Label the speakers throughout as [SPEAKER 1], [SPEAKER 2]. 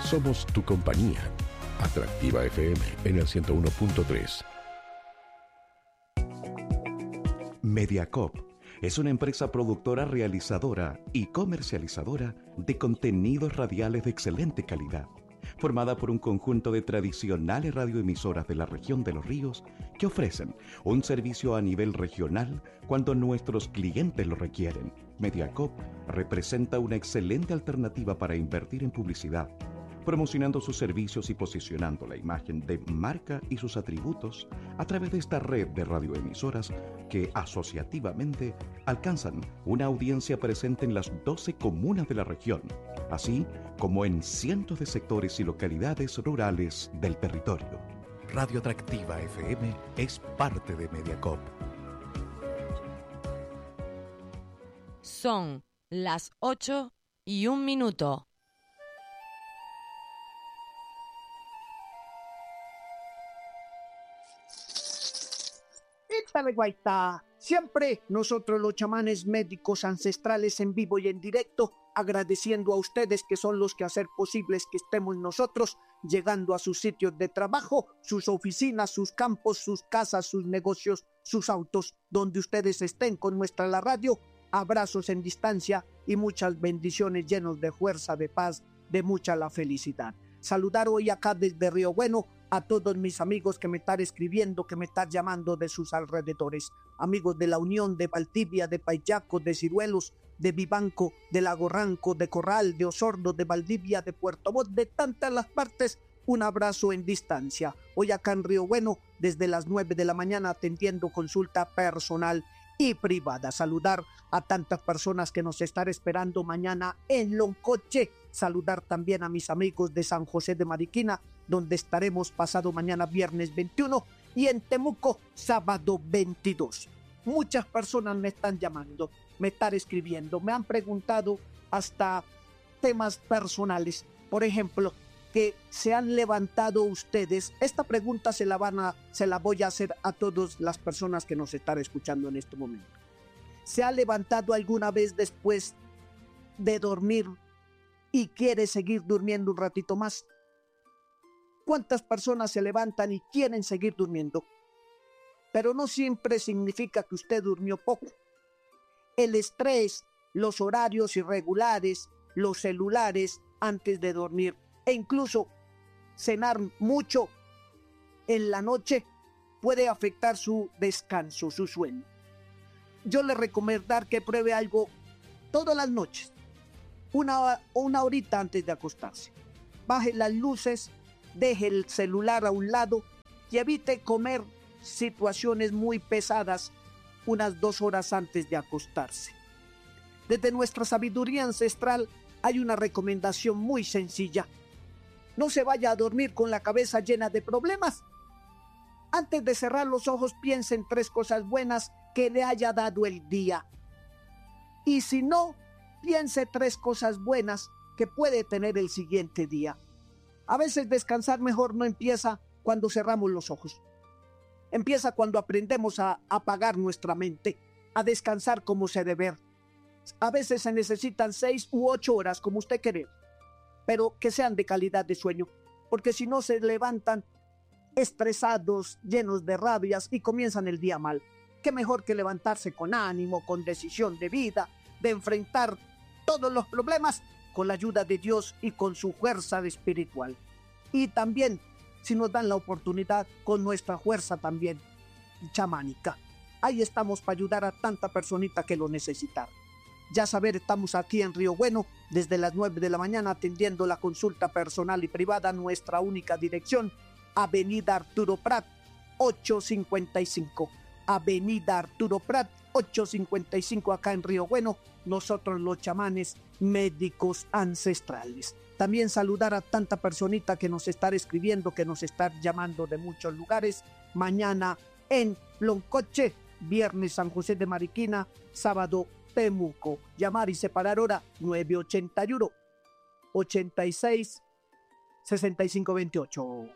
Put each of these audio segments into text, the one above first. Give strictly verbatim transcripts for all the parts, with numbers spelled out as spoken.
[SPEAKER 1] Somos tu compañía. Atractiva F M en el ciento uno punto tres.
[SPEAKER 2] Mediacorp es una empresa productora, realizadora y comercializadora de contenidos radiales de excelente calidad, formada por un conjunto de tradicionales radioemisoras de la región de Los Ríos que ofrecen un servicio a nivel regional cuando nuestros clientes lo requieren. Mediacorp representa una excelente alternativa para invertir en publicidad, promocionando sus servicios y posicionando la imagen de marca y sus atributos a través de esta red de radioemisoras que asociativamente alcanzan una audiencia presente en las doce comunas de la región, así como en cientos de sectores y localidades rurales del territorio. Radio Atractiva F M es parte de Mediacorp.
[SPEAKER 3] Son las ocho y un minuto.
[SPEAKER 4] Ítale, guaita. Siempre nosotros los chamanes médicos ancestrales en vivo y en directo, agradeciendo a ustedes que son los que hacen posibles que estemos nosotros llegando a sus sitios de trabajo, sus oficinas, sus campos, sus casas, sus negocios, sus autos, donde ustedes estén con nuestra la radio. Abrazos en distancia y muchas bendiciones llenos de fuerza, de paz, de mucha la felicidad. Saludar hoy acá desde Río Bueno a todos mis amigos que me están escribiendo, que me están llamando de sus alrededores. Amigos de La Unión, de Valdivia, de Payaco, de Ciruelos, de Vivanco, de Lago Ranco, de Corral, de Osorno, de Valdivia, de Puerto Montt, de tantas las partes. Un abrazo en distancia. Hoy acá en Río Bueno, desde las nueve de la mañana, atendiendo consulta personal y privada. Saludar a tantas personas que nos están esperando mañana en Loncoche. Saludar también a mis amigos de San José de Mariquina, donde estaremos pasado mañana viernes veintiuno, y en Temuco sábado veintidós. Muchas personas me están llamando, me están escribiendo, me han preguntado hasta temas personales. Por ejemplo, que se han levantado ustedes. Esta pregunta se la van a, se la voy a hacer a todas las personas que nos están escuchando en este momento. ¿Se ha levantado alguna vez después de dormir y quiere seguir durmiendo un ratito más? ¿Cuántas personas se levantan y quieren seguir durmiendo? Pero no siempre significa que usted durmió poco. El estrés, los horarios irregulares, los celulares antes de dormir e incluso cenar mucho en la noche puede afectar su descanso, su sueño. Yo le recomiendo que pruebe algo todas las noches, una, una horita antes de acostarse. Baje las luces, deje el celular a un lado y evite comer situaciones muy pesadas unas dos horas antes de acostarse. Desde nuestra sabiduría ancestral hay una recomendación muy sencilla. No se vaya a dormir con la cabeza llena de problemas. Antes de cerrar los ojos, piense en tres cosas buenas que le haya dado el día. Y si no, piense tres cosas buenas que puede tener el siguiente día. A veces descansar mejor no empieza cuando cerramos los ojos. Empieza cuando aprendemos a apagar nuestra mente, a descansar como se debe. A veces se necesitan seis u ocho horas, como usted quiere, pero que sean de calidad de sueño, porque si no se levantan estresados, llenos de rabias y comienzan el día mal. Qué mejor que levantarse con ánimo, con decisión de vida, de enfrentar todos los problemas con la ayuda de Dios y con su fuerza espiritual. Y también, si nos dan la oportunidad, con nuestra fuerza también chamánica. Ahí estamos para ayudar a tanta personita que lo necesita. Ya saber, estamos aquí en Río Bueno desde las nueve de la mañana atendiendo la consulta personal y privada. Nuestra única dirección, Avenida Arturo Prat, ochocientos cincuenta y cinco. Avenida Arturo Prat, ochocientos cincuenta y cinco, acá en Río Bueno, nosotros los chamanes médicos ancestrales. También saludar a tanta personita que nos está escribiendo, que nos está llamando de muchos lugares. Mañana en Loncoche, viernes San José de Mariquina, sábado Temuco. Llamar y separar hora nueve ochenta y uno, ochenta y seis, sesenta y cinco veintiocho.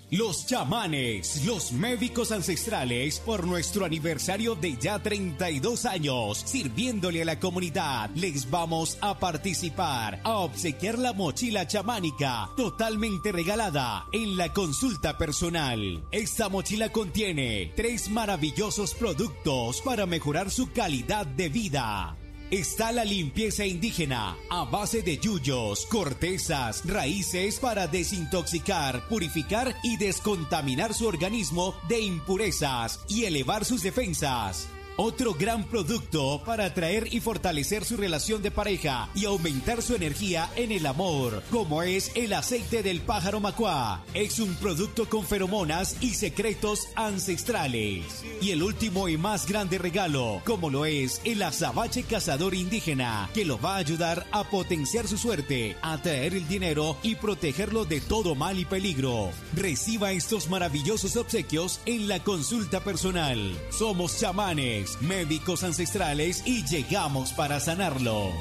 [SPEAKER 5] Los chamanes, los médicos ancestrales, por nuestro aniversario de ya treinta y dos años, sirviéndole a la comunidad, les vamos a participar, a obsequiar la mochila chamánica, totalmente regalada, en la consulta personal. Esta mochila contiene tres maravillosos productos para mejorar su calidad de vida. Está la limpieza indígena a base de yuyos, cortezas, raíces para desintoxicar, purificar y descontaminar su organismo de impurezas y elevar sus defensas. Otro gran producto para atraer y fortalecer su relación de pareja y aumentar su energía en el amor, como es el aceite del pájaro macuá. Es un producto con feromonas y secretos ancestrales. Y el último y más grande regalo, como lo es el azabache cazador indígena, que lo va a ayudar a potenciar su suerte, atraer el dinero y protegerlo de todo mal y peligro. Reciba estos maravillosos obsequios en la consulta personal. Somos chamanes, médicos ancestrales y llegamos para sanarlos.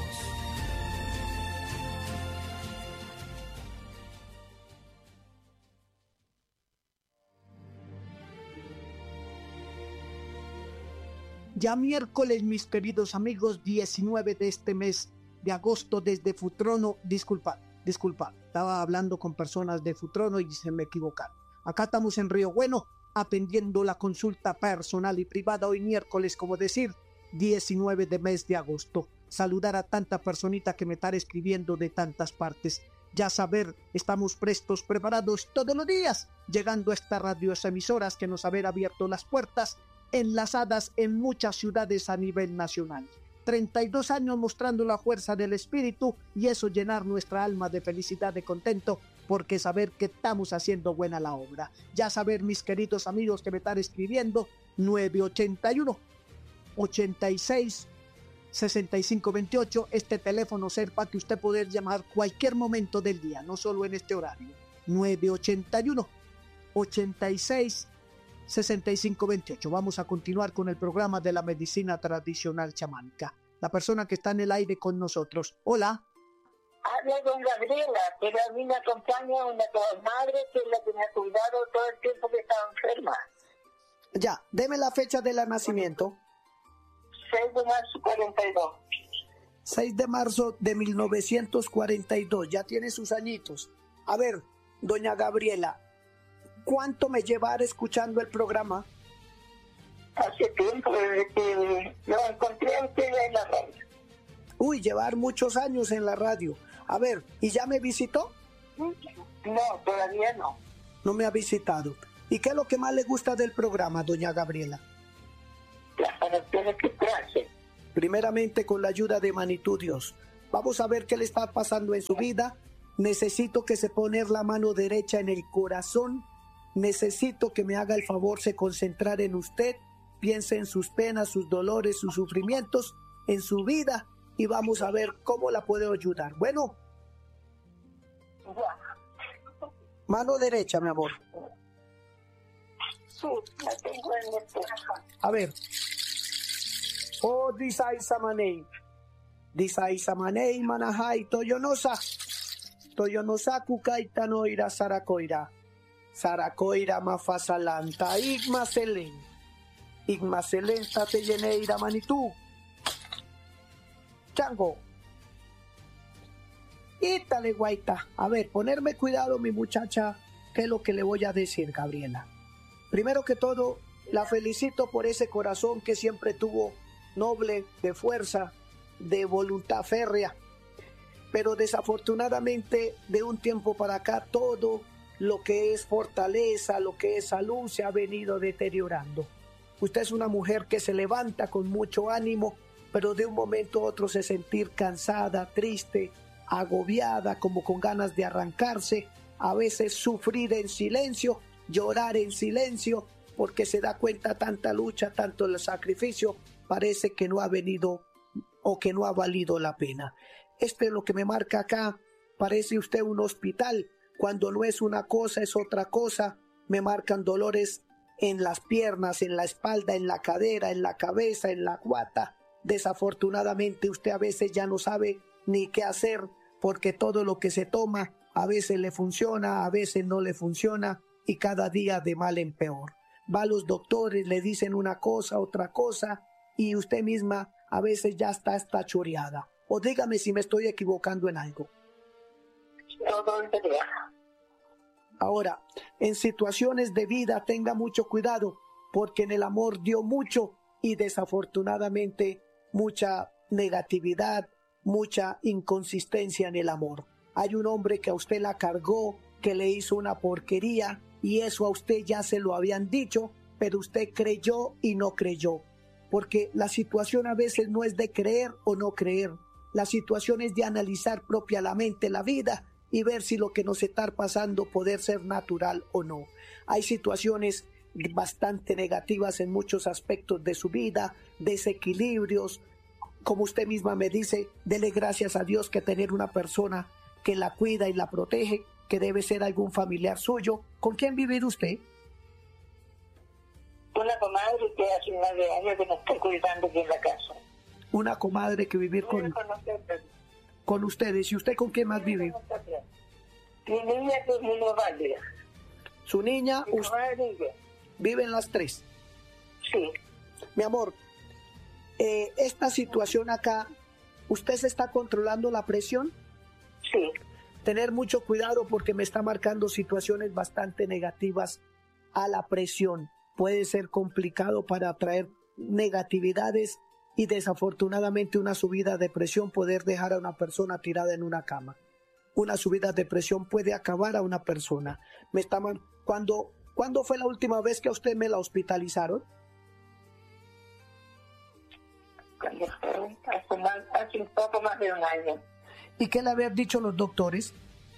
[SPEAKER 4] Ya miércoles, mis queridos amigos, diecinueve de este mes de agosto desde Futrono, disculpad, disculpad, estaba hablando con personas de Futrono y se me equivocaron. Acá estamos en Río Bueno, atendiendo la consulta personal y privada hoy miércoles, como decir, diecinueve de mes de agosto. Saludar a tanta personita que me está escribiendo de tantas partes. Ya saber, estamos prestos, preparados todos los días, llegando a estas radios emisoras que nos haber abierto las puertas, enlazadas en muchas ciudades a nivel nacional. treinta y dos años mostrando la fuerza del espíritu y eso llenar nuestra alma de felicidad, de contento, porque saber que estamos haciendo buena la obra. Ya saber, mis queridos amigos que me están escribiendo, nueve ochenta y uno, ochenta y seis, sesenta y cinco veintiocho, este teléfono sepa que usted puede llamar cualquier momento del día, no solo en este horario. nueve ochenta y uno, ochenta y seis, sesenta y cinco veintiocho. Vamos a continuar con el programa de la medicina tradicional chamánica. La persona que está en el aire con nosotros. Hola.
[SPEAKER 6] Habla con Gabriela, pero a mí me acompaña una madre que es la que me ha cuidado todo el tiempo que estaba enferma.
[SPEAKER 4] Ya, deme la fecha de la nacimiento.
[SPEAKER 6] seis de marzo cuarenta y dos.
[SPEAKER 4] seis de marzo de mil novecientos cuarenta y dos, ya tiene sus añitos. A ver, doña Gabriela, ¿cuánto me llevará escuchando el programa?
[SPEAKER 6] Hace tiempo, desde que lo encontré a usted en la radio.
[SPEAKER 4] Uy, llevar muchos años en la radio. A ver, ¿y ya me visitó?
[SPEAKER 6] No, todavía no.
[SPEAKER 4] No me ha visitado. ¿Y qué es lo que más le gusta del programa, doña Gabriela?
[SPEAKER 6] Las canciones que traje.
[SPEAKER 4] Primeramente, con la ayuda de Manitou Dios. Vamos a ver qué le está pasando en su vida. Necesito que se poner la mano derecha en el corazón. Necesito que me haga el favor de concentrar en usted. Piense en sus penas, sus dolores, sus sufrimientos, en su vida. Y vamos a ver cómo la puedo ayudar. Bueno.
[SPEAKER 6] Ya.
[SPEAKER 4] Mano derecha, mi amor.
[SPEAKER 6] Sí, la tengo en el corazón.
[SPEAKER 4] A ver. Oh, disai samanei. Disai samanei manahai toyonosa. Toyonosa kukaita noira sarakoira. Sarakoira mafasalanta igmaselen. Igmaselen tateyeneira Manitou. Chango. Ítale, guaita. A ver, ponerme cuidado, mi muchacha. ¿Qué es lo que le voy a decir, Gabriela? Primero que todo, la felicito por ese corazón que siempre tuvo, noble, de fuerza, de voluntad férrea. Pero desafortunadamente, de un tiempo para acá, todo lo que es fortaleza, lo que es salud, se ha venido deteriorando. Usted es una mujer que se levanta con mucho ánimo, pero de un momento a otro se sentir cansada, triste, agobiada, como con ganas de arrancarse, a veces sufrir en silencio, llorar en silencio, porque se da cuenta tanta lucha, tanto el sacrificio, parece que no ha venido o que no ha valido la pena. Esto es lo que me marca acá, parece usted un hospital, cuando no es una cosa es otra cosa, me marcan dolores en las piernas, en la espalda, en la cadera, en la cabeza, en la guata. Desafortunadamente usted a veces ya no sabe ni qué hacer porque todo lo que se toma a veces le funciona, a veces no le funciona y cada día de mal en peor. Va a los doctores, le dicen una cosa, otra cosa, y usted misma a veces ya está, está choreada. O dígame si me estoy equivocando en algo.
[SPEAKER 6] Todo es verdad.
[SPEAKER 4] Ahora, en situaciones de vida tenga mucho cuidado, porque en el amor dio mucho y desafortunadamente mucha negatividad, mucha inconsistencia en el amor. Hay un hombre que a usted la cargó, que le hizo una porquería, y eso a usted ya se lo habían dicho, pero usted creyó y no creyó. Porque la situación a veces no es de creer o no creer. La situación es de analizar propiamente la vida y ver si lo que nos está pasando puede ser natural o no. Hay situaciones bastante negativas en muchos aspectos de su vida, desequilibrios. Como usted misma me dice, dele gracias a Dios que tener una persona que la cuida y la protege, que debe ser algún familiar suyo. ¿Con quién vive usted?
[SPEAKER 6] Una comadre que hace nueve años que nos está cuidando aquí en la casa.
[SPEAKER 4] Una comadre que vivir con, con ustedes. ¿Y usted con quién más vive?
[SPEAKER 6] Mi niña que es muy válida.
[SPEAKER 4] Su niña,
[SPEAKER 6] Mi
[SPEAKER 4] usted,
[SPEAKER 6] comadre y yo.
[SPEAKER 4] viven las tres.
[SPEAKER 6] Sí.
[SPEAKER 4] Mi amor, eh, esta situación acá, ¿usted se está controlando la presión?
[SPEAKER 6] Sí.
[SPEAKER 4] Tener mucho cuidado porque me está marcando situaciones bastante negativas a la presión. Puede ser complicado para atraer negatividades y desafortunadamente una subida de presión poder dejar a una persona tirada en una cama. Una subida de presión puede acabar a una persona. Me está man... ¿Cuándo, ¿Cuándo fue la última vez que a usted me la hospitalizaron?
[SPEAKER 6] Cuando fue hace, más, hace un poco más de un año.
[SPEAKER 4] ¿Y qué le habían dicho los doctores?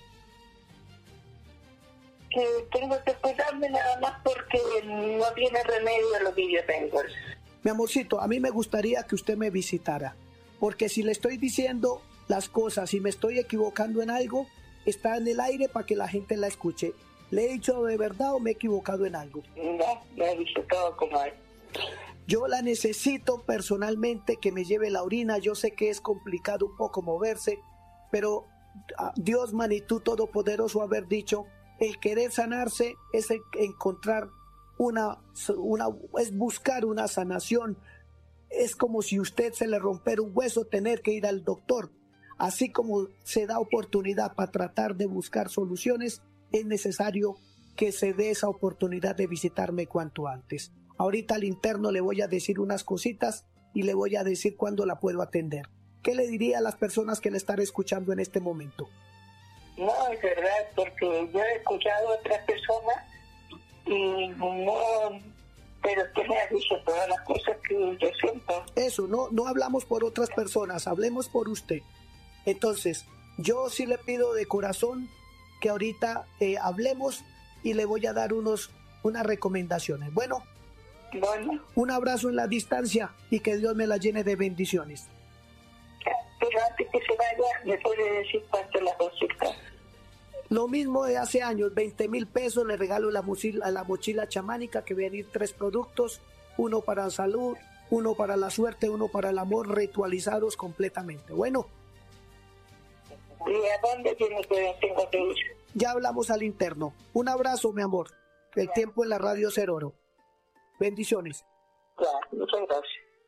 [SPEAKER 6] Que tengo que cuidarme nada más porque no tiene remedio lo que yo tengo.
[SPEAKER 4] Mi amorcito, a mí me gustaría que usted me visitara, porque si le estoy diciendo las cosas y me estoy equivocando en algo, está en el aire para que la gente la escuche. ¿Le he dicho de verdad o me he equivocado en algo?
[SPEAKER 6] No, me ha dicho todo como es.
[SPEAKER 4] Yo la necesito personalmente que me lleve la orina. Yo sé que es complicado un poco moverse, pero a Dios, magnitud todopoderoso, haber dicho, el querer sanarse es el encontrar una, una, es buscar una sanación. Es como si usted se le rompiera un hueso, tener que ir al doctor. Así como se da oportunidad para tratar de buscar soluciones, es necesario que se dé esa oportunidad de visitarme cuanto antes. Ahorita al interno le voy a decir unas cositas y le voy a decir cuándo la puedo atender. ¿Qué le diría a las personas que le están escuchando en este momento?
[SPEAKER 6] No, es verdad, porque yo he escuchado a otras personas y no, pero que me ha dicho todas las cosas que yo siento.
[SPEAKER 4] Eso, no, no hablamos por otras personas, hablemos por usted. Entonces, yo sí le pido de corazón que ahorita eh, hablemos y le voy a dar unos, unas recomendaciones. Bueno,
[SPEAKER 6] bueno,
[SPEAKER 4] un abrazo en la distancia y que Dios me la llene de bendiciones.
[SPEAKER 6] Pero antes que se vaya, ¿me puede decir cuánto la consulta?
[SPEAKER 4] Lo mismo de hace años, veinte mil pesos, le regalo la mochila, la mochila chamánica, que vienen tres productos, uno para la salud, uno para la suerte, uno para el amor, ritualizados completamente. Bueno.
[SPEAKER 6] ¿Y a dónde tiene que tengo que ir?
[SPEAKER 4] Ya hablamos al interno. Un abrazo, mi amor. El ya. Tiempo en la radio ser oro. Bendiciones.
[SPEAKER 6] Ya, muchas gracias.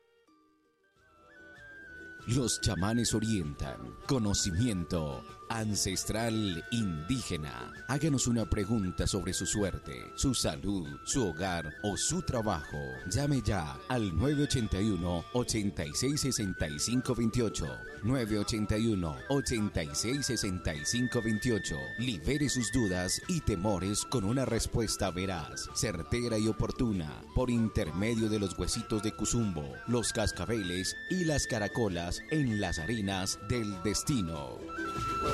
[SPEAKER 5] Los chamanes orientan conocimiento ancestral indígena. Háganos una pregunta sobre su suerte, su salud, su hogar o su trabajo. Llame ya al nueve ocho uno, ocho seis seis cinco dos ocho. nueve ocho uno, ocho seis seis cinco dos ocho. Libere sus dudas y temores con una respuesta veraz, certera y oportuna por intermedio de los huesitos de Cuzumbo, los cascabeles y las caracolas en las arenas del destino.